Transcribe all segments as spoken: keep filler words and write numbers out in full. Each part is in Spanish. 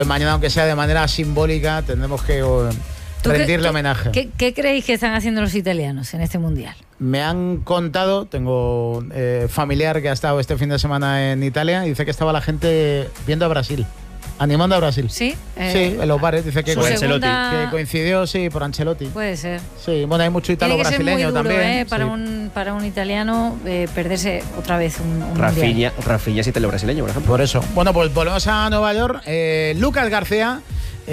Mañana, aunque sea de manera simbólica, tendremos que uh, rendirle qué, homenaje. ¿qué, ¿Qué creéis que están haciendo los italianos en este mundial? Me han contado, tengo eh, familiar que ha estado este fin de semana en Italia y dice que estaba la gente viendo a Brasil, animando a Brasil. ¿Sí? Eh, sí, en los bares. Dice que, co segunda... que coincidió, sí, por Ancelotti. Puede ser. Sí, bueno, hay mucho italo brasileño duro, también. Eh, para, sí. un, para un italiano eh, perderse otra vez un, un Rafinha, mundial. Rafinha es italo brasileño, por ejemplo. Por eso. Bueno, pues volvemos a Nueva York. Eh, Lucas García,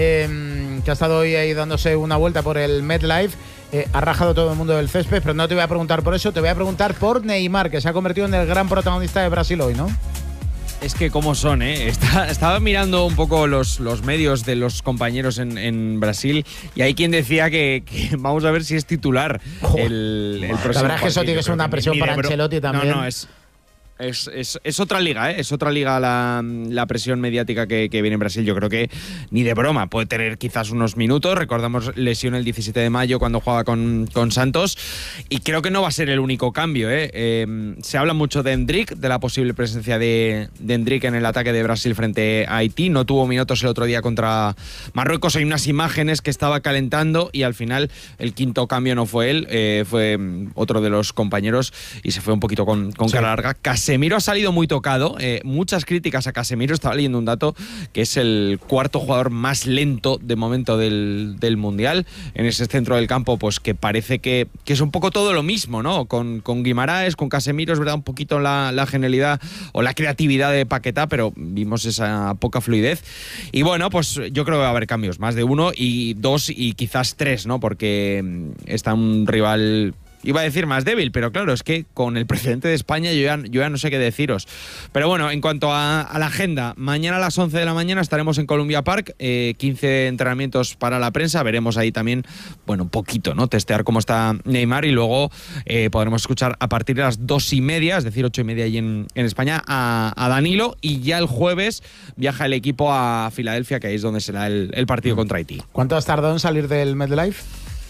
eh, que ha estado hoy ahí dándose una vuelta por el MetLife. Eh, ha rajado todo el mundo del césped, pero no te voy a preguntar por eso, te voy a preguntar por Neymar, que se ha convertido en el gran protagonista de Brasil hoy, ¿no? Es que cómo son, ¿eh? Está, estaba mirando un poco los, los medios de los compañeros en, en Brasil y hay quien decía que, que vamos a ver si es titular el, el próximo. La verdad es que eso tiene que ser una presión para Ancelotti también. No, no, es... Es, es, es otra liga, ¿eh? Es otra liga la, la presión mediática que, que viene en Brasil. Yo creo que ni de broma puede tener quizás unos minutos. Recordamos lesión el diecisiete de mayo cuando jugaba con, con Santos. Y creo que no va a ser el único cambio, ¿eh? Eh, se habla mucho de Endrick, de la posible presencia de, de Endrick en el ataque de Brasil frente a Haití. No tuvo minutos el otro día contra Marruecos. Hay unas imágenes que estaba calentando y al final el quinto cambio no fue él, eh, fue otro de los compañeros y se fue un poquito con, con cara larga. Casi Casemiro ha salido muy tocado, eh, muchas críticas a Casemiro. Estaba leyendo un dato que es el cuarto jugador más lento de momento del, del Mundial en ese centro del campo, pues que parece que, que es un poco todo lo mismo, ¿no? Con, con Guimaraes, con Casemiro, es verdad, un poquito la, la genialidad o la creatividad de Paquetá, pero vimos esa poca fluidez. Y bueno, pues yo creo que va a haber cambios, más de uno y dos y quizás tres, ¿no? Porque está un rival... Iba a decir más débil, pero claro, es que con el precedente de España yo ya, yo ya no sé qué deciros. Pero bueno, en cuanto a, a la agenda, mañana a las once de la mañana estaremos en Columbia Park, eh, quince entrenamientos para la prensa, veremos ahí también, bueno, un poquito, ¿no? Testear cómo está Neymar y luego eh, podremos escuchar a partir de las dos y media, es decir, ocho y media allí en, en España, a, a Danilo, y ya el jueves viaja el equipo a Filadelfia, que ahí es donde será el, el partido contra Haití. ¿Cuánto has tardado en salir del MetLife?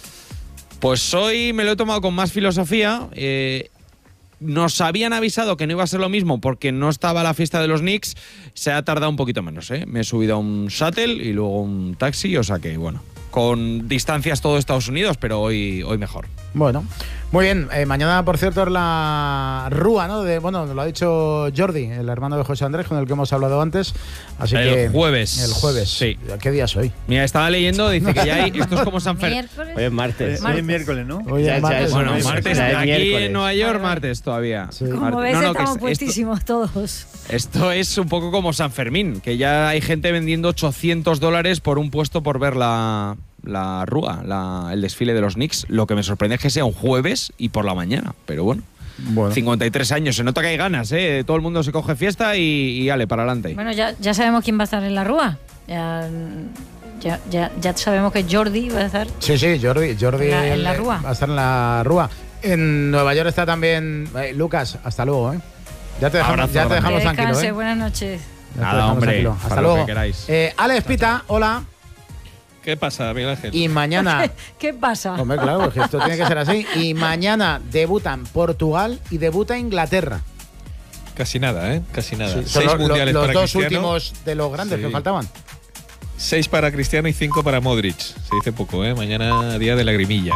Pues hoy me lo he tomado con más filosofía. Eh, nos habían avisado que no iba a ser lo mismo porque no estaba la fiesta de los Knicks. Se ha tardado un poquito menos, ¿eh? Me he subido a un shuttle y luego un taxi, o sea que, bueno, con distancias todo Estados Unidos, pero hoy, hoy mejor. Bueno, muy bien. Eh, mañana, por cierto, es la Rúa, ¿no? De, bueno, lo ha dicho Jordi, el hermano de José Andrés, con el que hemos hablado antes. Así el que, jueves. El jueves. Sí. ¿Qué día es hoy? Mira, estaba leyendo, dice que ya hay... Esto es como San Fermín. Hoy es martes. Hoy es miércoles, ¿no? Hoy es martes. Bueno, es martes. ya es Aquí miércoles. en Nueva York, martes todavía. Sí. Como Martes. ves, No, no, estamos que puestísimos esto, todos. Esto es un poco como San Fermín, que ya hay gente vendiendo ochocientos dólares por un puesto por ver la... la Rúa, la, el desfile de los Knicks. Lo que me sorprende es que sea un jueves y por la mañana, pero bueno, bueno. cincuenta y tres años, se nota que hay ganas, ¿eh? Todo el mundo se coge fiesta y, y ale, para adelante. Bueno, ya, ya sabemos quién va a estar en la Rúa. Ya, ya, ya, ya sabemos que Jordi va a estar. Sí, sí, Jordi, Jordi en la, en la el, Rúa. va a estar en la Rúa. En Nueva York está también eh, Lucas, hasta luego, ¿eh? Ya te dejamos, Abrazo, ya te dejamos Que tranquilo, descanse, ¿eh? buenas noches. Ya te Nada, dejamos hombre, tranquilo. Hasta para luego. lo que queráis. Eh, Alex Pita, hola. ¿Qué pasa, Miguel Ángel? Y mañana... ¿Qué, ¿Qué pasa? Hombre, claro, que esto tiene que ser así. Y mañana debutan Portugal y debuta Inglaterra. Casi nada, ¿eh? Casi nada. Sí, Seis son los, mundiales los para dos Cristiano. últimos de los grandes Sí. que faltaban. Seis para Cristiano y cinco para Modric. Se dice poco, ¿eh? Mañana día de lagrimilla.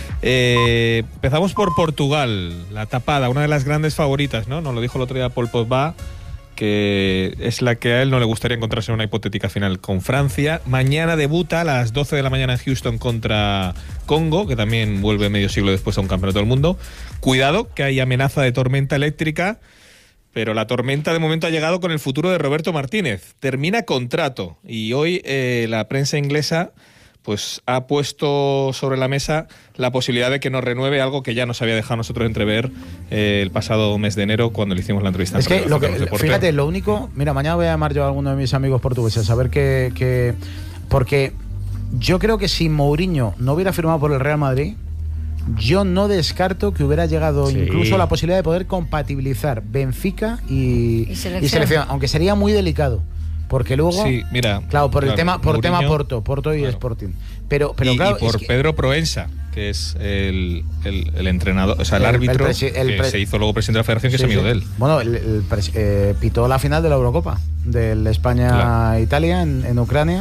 Eh, empezamos por Portugal, la tapada, una de las grandes favoritas, ¿no? Nos lo dijo el otro día Paul Pogba, que es la que a él no le gustaría encontrarse en una hipotética final con Francia. Mañana debuta a las doce de la mañana en Houston contra Congo, que también vuelve medio siglo después a un campeonato del mundo. Cuidado, que hay amenaza de tormenta eléctrica, pero la tormenta de momento ha llegado con el futuro de Roberto Martínez. Termina contrato y hoy eh, la prensa inglesa pues ha puesto sobre la mesa la posibilidad de que nos renueve algo que ya nos había dejado nosotros entrever eh, el pasado mes de enero cuando le hicimos la entrevista. Es que, lo que fíjate, lo único... Mira, mañana voy a llamar yo a alguno de mis amigos portugueses a ver qué... qué porque yo creo que si Mourinho no hubiera firmado por el Real Madrid, yo no descarto que hubiera llegado sí. incluso la posibilidad de poder compatibilizar Benfica y, y, selección. y selección, aunque sería muy delicado. Porque luego, sí, mira, claro, por claro, el tema, por Mourinho, tema Porto, Porto y claro. Sporting. Pero, pero y, claro, y por es que, Pedro Proensa, que es el, el, el entrenador, o sea, el, el árbitro el el que se hizo luego presidente de la Federación, que sí, es amigo sí. de él. Bueno, el, el, eh, pitó la final de la Eurocopa, del España-Italia claro. en, en Ucrania.